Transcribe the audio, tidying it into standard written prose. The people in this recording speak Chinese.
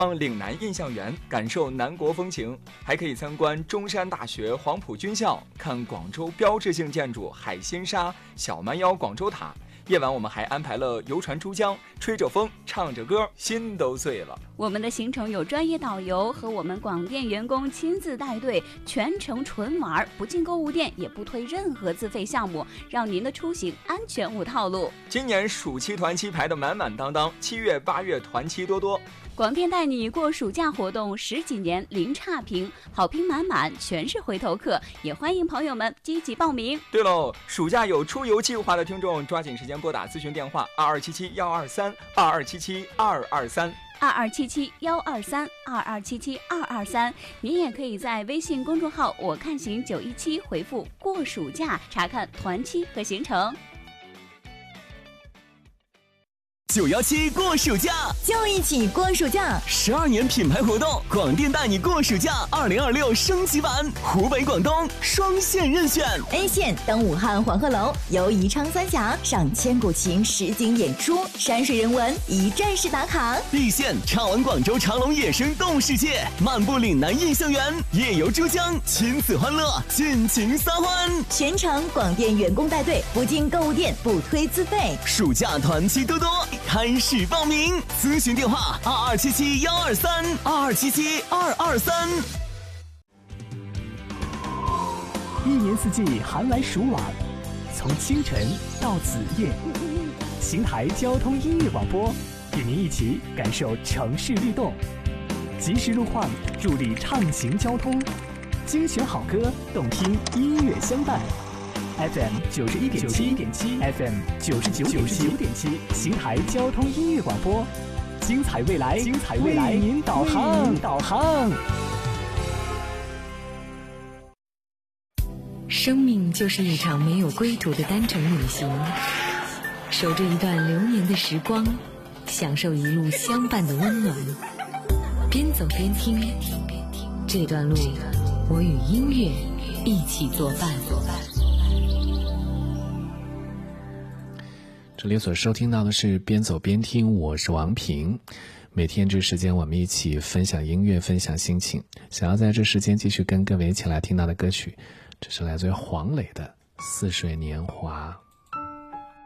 岭南印象园，感受南国风情，还可以参观中山大学黄埔军校，看广州标志性建筑海心沙、小蛮腰广州塔。夜晚我们还安排了游船珠江，吹着风，唱着歌，心都碎了。 我们的行程有专业导游和我们广电员工亲自带队，全程纯玩，不进购物店，也不推任何自费项目，让您的出行安全无套路。 今年暑期团期排得满满当当，7月8月团期多多。 广电带你过暑假活动10几年零差评，好评满满，全是回头客，也欢迎朋友们积极报名。 对喽，暑假有出游计划的听众，抓紧时间拨打咨询电话 2277-123，2277-123，2277-223。您也可以在微信公众号我看行917回复过暑假，查看团期和行程。 917过暑假， 就一起过暑假 ！12年品牌活动，广电带你过暑假2026升级版，湖北、广东双线任选。 A 线登武汉黄鹤楼，游宜昌三峡，上千古情实景演出，山水人文一站式打卡。 B 线畅玩广州长隆野生动物世界，漫步岭南印象园，夜游珠江，亲子欢乐，尽情撒欢。 全程广电员工带队，不进购物店，不推自费。 暑假团期多多，开始报名，咨询电话2277-123，2277-223。 一年四季寒来暑往，从清晨到子夜，邢台交通音乐广播与您一起感受城市律动，及时路况助力畅行交通，精选好歌，动听音乐相伴。FM 91.7 FM 99.7，邢台交通音乐广播，精彩未来，为您导航。 生命就是一场没有归途的单程旅行，守着一段流年的时光，享受一路相伴的温暖。边走边听，这段路我与音乐一起作伴。 这里所收听到的是边走边听，我是王平。每天这时间我们一起分享音乐，分享心情。想要在这时间继续跟各位一起来听到的歌曲，这是来自于黄磊的《似水年华》。